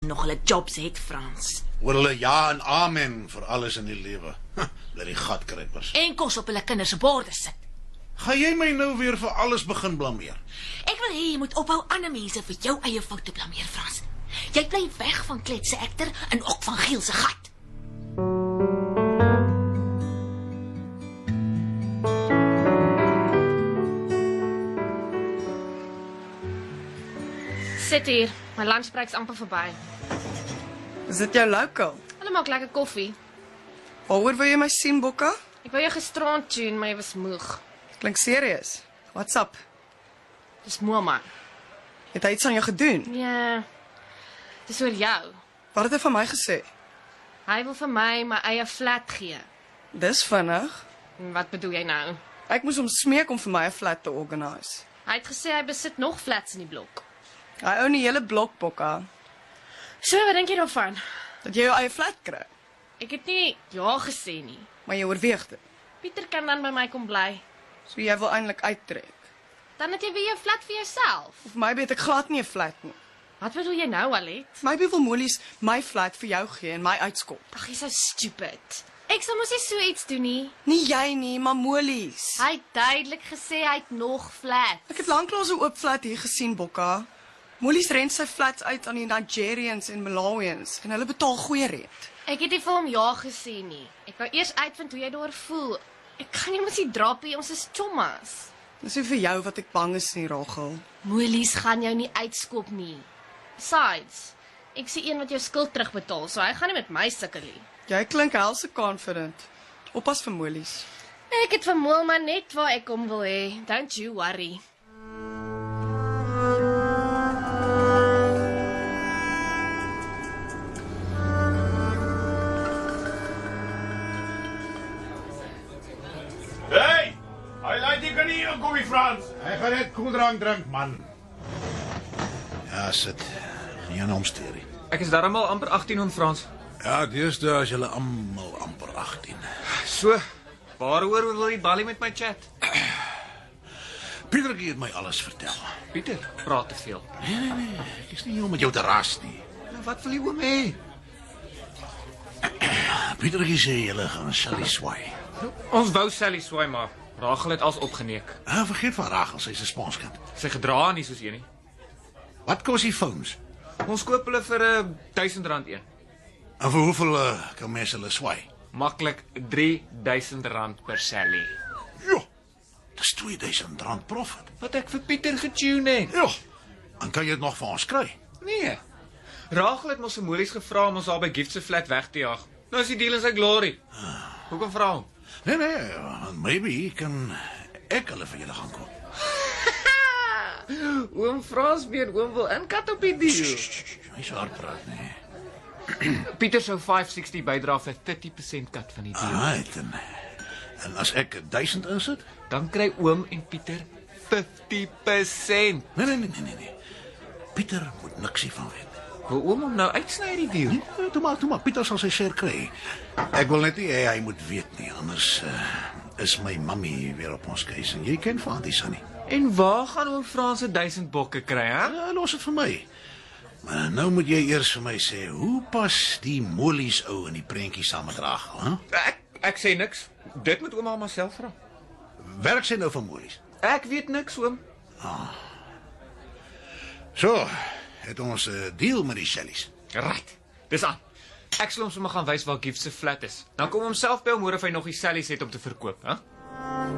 nog hulle jobs het, Frans. Oor hulle ja en amen vir alles in die lewe. Bly die gatkrypers. En kos op hulle kinders se borde sit. Gaan jy my nou weer vir alles begin blameer? Ek wil hê jy moet ophou ander mense vir jou eie foute blameer, Frans. Jy bly weg van Klet se ekter en ook van Giel se gat. Sit hier, my lunchbreak's amper verby. Is dit jou local? Hulle maak lekker koffie. Waaroor wil jy my sien, Bokka? Ek wou jou gisterand tune, maar jy was moeg. Klink serieus. What's up? Dis Moelman. Het hy iets aan jou gedoen? Ja, dis oor jou. Wat het hy van my gesê? Hy wil vir my my eie flat gee. Dis vinnig. En wat bedoel jy nou? Ek moes hom smeek om vir my 'n flat te organise. Hy het gesê hy besit nog flats in die blok. Hy own die hele blok, Bokka. So, wat dink jy daarvan? Dat jy jou eie flat kry. Ek het nie ja gesê nie. Maar jy oorweeg dit. Pieter kan dan by my kom bly. So jy wil eintlik uittrek. Dan het jy weer 'n flat vir jouself. Of maybe het ek glad nie 'n flat nie. Wat bedoel jy nou, Alet? Maybe wil Molies my flat vir jou gee en my uitskop. Ag, jy's so stupid. Ek sal mos nie so iets doen nie. Nie jy nie, maar Molies. Hy het duidelik gesê hy het nog flats. Ek het lanklaas 'n oop flat hier gesien, Bokka. Molies rent sy flats uit aan die Nigerians en Malawians en hulle betaal goeie rent. Ek het nie vir hom ja gesê nie. Ek wou eers uitvind hoe jy daaroor voel. Ek kan nie mos nie drappie, ons is chommas. Dis nie vir jou wat ek bang is nie, Rachel. Molies gaan jou nie uitskop nie. Besides, ek sien een wat jou skuld terugbetaal, so hy gaan nie met my sukkel nie. Jy klink helse confident. Oppas vir Molies. Ek het vir Moelman net waar ek hom wil hê. Don't you worry. Hey! Hy laat jy kan nie kom nie, Frans. Hy gaan net koeldrank drink, man. Ja, sit. Nie aan omsteer nie. Ek is darmal amper 18 om Frans. Ja, deesdae is julle almal amper 18. So, waaroor wil jy balie met my chat? Pieter het my alles vertel. Pieter, praat te veel. Nee, ek is nie hier om met jou te ras nie. Nou, wat wil jy oom hê? Pieter sê julle gaan Sally swaai. Ons wou Sally swaai, maar Rachel het als opgeneek. Vergeet van Rachel, sy is 'n sponskind. Sy gedra nie soos jy nie. Wat kos die phones? Ons koop hulle vir R1000 een. En vir hoeveel kan mense hulle swaai? Maklik R3000 per Sally. Jo, dis R2000 profit. Wat ek vir Pieter getune het. Jo, en kan jy dit nog vir ons kry? Nee. Rachel het mos vir Molies gevra om ons daar by Gift se flat weg te jaag. Nou is die deal in sy glory. Hoekom vra hom? Nee, maybe kan ek hulle vir julle gaan koop. Oom Frans weer oom wil inkat op die deal. Hy sou hard praat, nee. Pieter sou 560 bydra vir 30% kat van die deal. Right, en as ek 1000 insit? Dan kry oom en Pieter 50%. Nee. Pieter moet niks hiervan weet. Wil oom hom nou uitsny die deal? Nee, toe maar, Pieter sal sy share kry. Ek wil net nie hy moet weet nie, anders is my mammy weer op ons case en jy ken van Auntie Sunny. En waar gaan oom Frans 1000 bokke kry, hè? Ja, los dit vir my. Maar nou moet jy eers vir my sê, hoe pas die Molies ou in die prentjie saam met Rachel, hè? Ek sê niks. Dit moet ouma myself vra. Werk sy nou van Molies? Ek weet niks, oom. So, het ons 'n deal met die Shellies. Right. Dis aan. Ek sal hom sommer gaan wys waar Gift se flat is. Dan kom hom self by hom hoor of hy nog die Sallies het om te verkoop, hè?